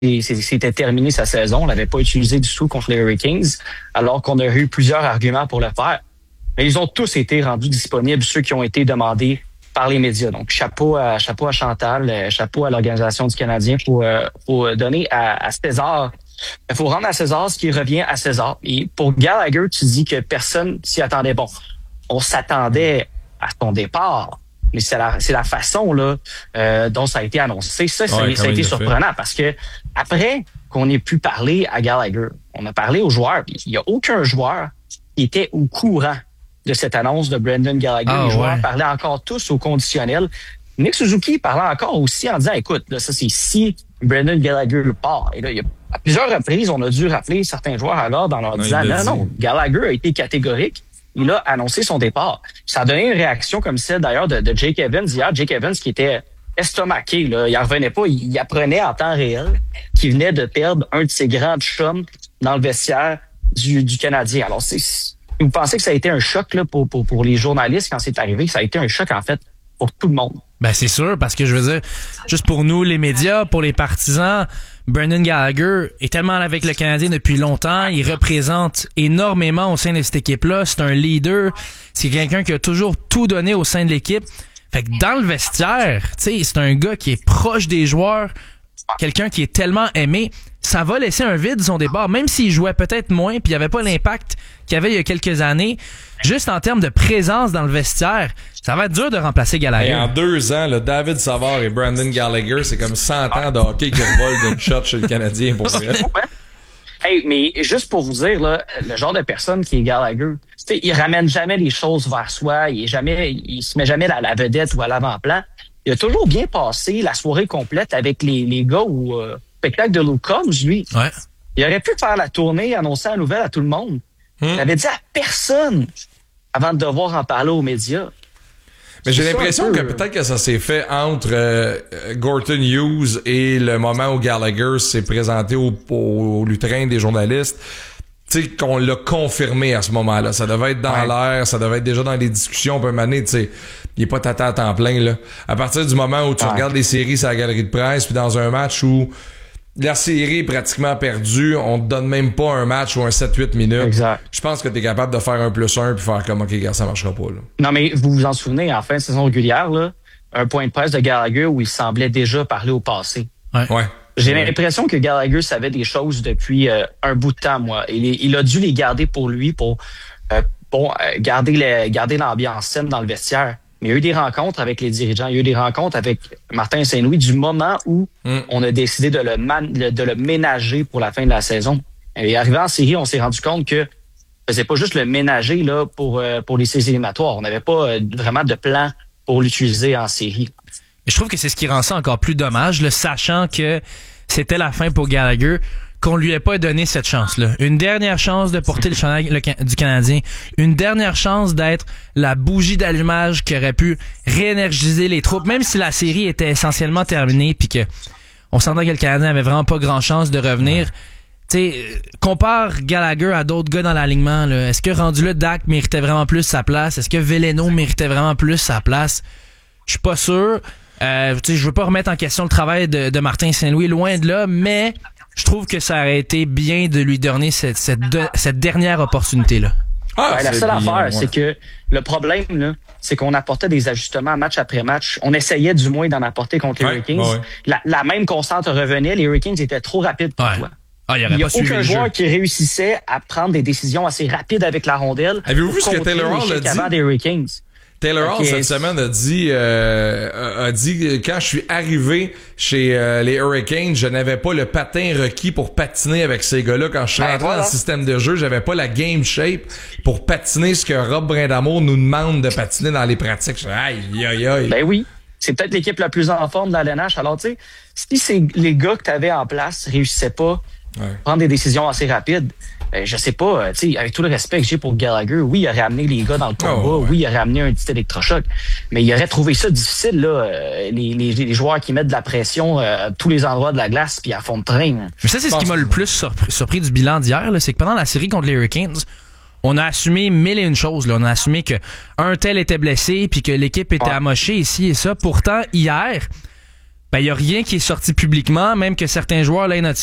c'était terminé sa saison. On l'avait pas utilisé du tout contre les Hurricanes, alors qu'on a eu plusieurs arguments pour le faire. Mais ils ont tous été rendus disponibles, ceux qui ont été demandés par les médias. Donc, chapeau à Chantal, chapeau à l'Organisation du Canadien pour donner à César. Il faut rendre à César ce qui revient à César. Et pour Gallagher, tu dis que personne s'y attendait. Bon, on s'attendait à son départ, mais c'est la façon là dont ça a été annoncé. Ça a été surprenant parce que après qu'on ait pu parler à Gallagher, on a parlé aux joueurs. Il n'y a aucun joueur qui était au courant de cette annonce de Brendan Gallagher. Les joueurs parlaient encore tous au conditionnel. Nick Suzuki parlait encore aussi en disant, écoute, là, ça c'est si Brendan Gallagher part. Et là, à plusieurs reprises, on a dû rappeler certains joueurs alors dans leur disant, non, Gallagher a été catégorique. Il a annoncé son départ. Ça a donné une réaction comme celle d'ailleurs de Jake Evans hier. Jake Evans qui était estomaqué, là. Il en revenait pas. Il apprenait en temps réel qu'il venait de perdre un de ses grands chums dans le vestiaire du Canadien. Alors, vous pensez que ça a été un choc là, pour les journalistes quand c'est arrivé? Ça a été un choc, en fait, pour tout le monde. Ben, c'est sûr, parce que je veux dire, juste pour nous, les médias, pour les partisans, Brendan Gallagher est tellement avec le Canadien depuis longtemps. Il représente énormément au sein de cette équipe-là. C'est un leader. C'est quelqu'un qui a toujours tout donné au sein de l'équipe. Fait que dans le vestiaire, tu sais, c'est un gars qui est proche des joueurs, quelqu'un qui est tellement aimé. Ça va laisser un vide son départ, même s'il jouait peut-être moins puis il n'y avait pas l'impact qu'il y avait il y a quelques années. Juste en termes de présence dans le vestiaire, ça va être dur de remplacer Gallagher. Et en 2 ans, là, David Savard et Brendan Gallagher, c'est comme 100 ans de hockey qui revolent d'une shot chez le Canadien pour vrai. Hey, mais juste pour vous dire, là, le genre de personne qui est Gallagher, il ramène jamais les choses vers soi, il se met jamais à la vedette ou à l'avant-plan. Il a toujours bien passé la soirée complète avec les gars au spectacle de Luke Combs, lui. Ouais. Il aurait pu faire la tournée, annoncer la nouvelle à tout le monde. Il avait dit à personne avant de devoir en parler aux médias. Mais j'ai l'impression que peut-être que ça s'est fait entre Gorton Hughes et le moment où Gallagher s'est présenté au lutrin des journalistes. Tu sais, qu'on l'a confirmé à ce moment-là. Ça devait être dans l'air, ça devait être déjà dans les discussions. Puis un tu sais, il est pas tata à temps plein, là. À partir du moment où tu regardes les séries sur la galerie de presse, puis dans un match où la série est pratiquement perdue, on te donne même pas un match ou un 7-8 minutes. Exact. Je pense que t'es capable de faire un +1 puis faire comme, OK, gars, ça marchera pas, là. Non, mais vous vous en souvenez, en fin de saison régulière, là, un point de presse de Gallagher où il semblait déjà parler au passé. Ouais. J'ai l'impression que Gallagher savait des choses depuis un bout de temps, moi. Il a dû les garder pour lui, pour garder l'ambiance saine dans le vestiaire. Mais il y a eu des rencontres avec les dirigeants, il y a eu des rencontres avec Martin Saint-Louis du moment où on a décidé de le ménager pour la fin de la saison. Et arrivé en série, on s'est rendu compte que faisait pas juste le ménager là pour les séries éliminatoires. On n'avait pas vraiment de plan pour l'utiliser en série. Et je trouve que c'est ce qui rend ça encore plus dommage, là, sachant que c'était la fin pour Gallagher, qu'on lui ait pas donné cette chance-là. Une dernière chance de porter le chandail du Canadien. Une dernière chance d'être la bougie d'allumage qui aurait pu réénergiser les troupes, même si la série était essentiellement terminée puis que on sentait que le Canadien avait vraiment pas grand chance de revenir. Tu sais, compare Gallagher à d'autres gars dans l'alignement, là. Est-ce que rendu là, Dak méritait vraiment plus sa place? Est-ce que Veleno méritait vraiment plus sa place? Je suis pas sûr. Je veux pas remettre en question le travail de Martin Saint-Louis, loin de là, mais je trouve que ça aurait été bien de lui donner cette dernière opportunité-là. La seule affaire, c'est que le problème, là, c'est qu'on apportait des ajustements match après match. On essayait du moins d'en apporter contre les Hurricanes. La même constante revenait. Les Hurricanes étaient trop rapides pour toi. Il n'y a aucun joueur qui réussissait à prendre des décisions assez rapides avec la rondelle. Avez-vous vu ce que Taylor Hall a dit? Avant des Hurricanes. Taylor Hall, cette semaine, a dit quand je suis arrivé chez les Hurricanes, je n'avais pas le patin requis pour patiner avec ces gars-là. Quand je suis rentré dans le système de jeu, j'avais pas la game shape pour patiner ce que Rob Brindamour nous demande de patiner dans les pratiques. Je dis, aïe. Ben oui. C'est peut-être l'équipe la plus en forme de la LNH. Alors, tu sais, si les gars que tu avais en place réussissaient pas à prendre des décisions assez rapides, je sais pas, tu sais, avec tout le respect que j'ai pour Gallagher, oui, il aurait amené les gars dans le combat, oui, il aurait amené un petit électrochoc, mais il aurait trouvé ça difficile, là, les joueurs qui mettent de la pression à tous les endroits de la glace puis à fond de train. Mais ça, c'est ce qui m'a le plus surpris du bilan d'hier, là, c'est que pendant la série contre les Hurricanes, on a assumé mille et une choses, là. On a assumé que un tel était blessé puis que l'équipe était amochée ici et ça. Pourtant, hier, Ben, il y a rien qui est sorti publiquement, même que certains joueurs, là,